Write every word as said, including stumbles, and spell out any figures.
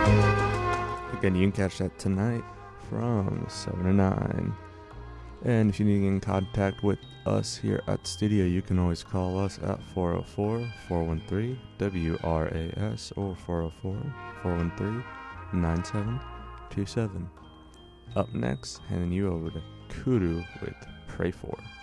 Again, you can catch that tonight from seven to nine. And if you need to get in contact with us here at the studio, you can always call us at four oh four, four one three, W R A S or four oh four, four one three, nine seven two seven. Up next, handing you over to Kudu with Pray For.